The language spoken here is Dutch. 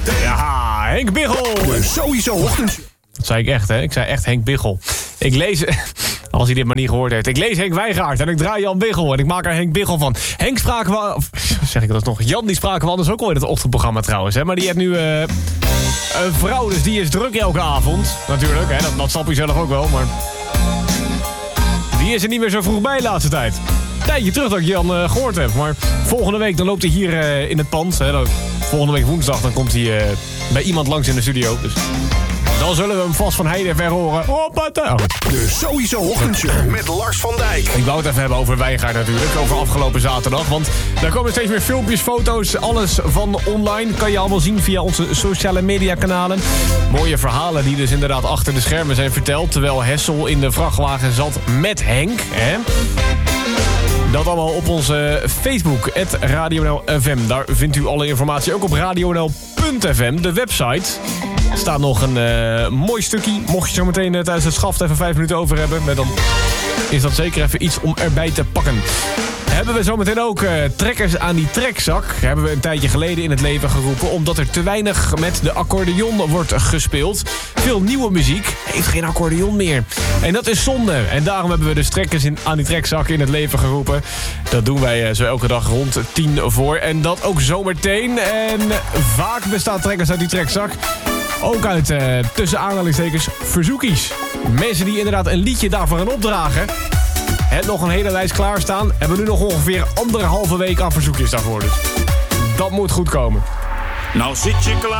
Ja, Henk Biggel. Sowieso ochtend. Dat zei ik echt, hè? Ik zei echt Henk Biggel. Ik lees, als hij dit maar niet gehoord heeft. Ik lees Henk Wijngaard en ik draai Jan Biggel. En ik maak er Henk Biggel van. Henk spraken we... Of, zeg ik dat nog? Jan, die spraken we anders ook al in het ochtendprogramma trouwens. Hè? Maar die heeft nu een vrouw, dus die is druk elke avond. Natuurlijk, hè? Dat snap je zelf ook wel, maar... Die is er niet meer zo vroeg bij de laatste tijd. Een tijdje terug dat ik Jan gehoord heb. Maar volgende week dan loopt hij hier in het pand. Hè? Volgende week woensdag dan komt hij bij iemand langs in de studio. Dus dan zullen we hem vast van heide ver horen. De Sowieso Ochtendshow met Lars van Dijk. Ik wou het even hebben over Wijngaard natuurlijk. Over afgelopen zaterdag. Want daar komen steeds meer filmpjes, foto's. Alles van online. Kan je allemaal zien via onze sociale media kanalen. Mooie verhalen die dus inderdaad achter de schermen zijn verteld. Terwijl Hessel in de vrachtwagen zat met Henk. Hè? Dat allemaal op onze Facebook, @RadioNL-FM. Daar vindt u alle informatie. Ook op radionl.fm, de website. Er staat nog een mooi stukje. Mocht je zo meteen tijdens het schaft even 5 minuten over hebben... dan is dat zeker even iets om erbij te pakken. Hebben we zometeen ook trekkers aan die trekzak. Hebben we een tijdje geleden in het leven geroepen... omdat er te weinig met de accordeon wordt gespeeld. Veel nieuwe muziek heeft geen accordeon meer. En dat is zonde. En daarom hebben we dus trekkers aan die trekzak in het leven geroepen. Dat doen wij zo elke dag rond 10 voor. En dat ook zometeen. En vaak bestaan trekkers uit die trekzak... ook uit, tussen aanhalingstekens, verzoekies. Mensen die inderdaad een liedje daarvoor gaan opdragen... Heb nog een hele lijst klaarstaan. Hebben nu nog ongeveer 1,5 week aan verzoekjes daarvoor. Dus dat moet goed komen. Nou zit je klaar.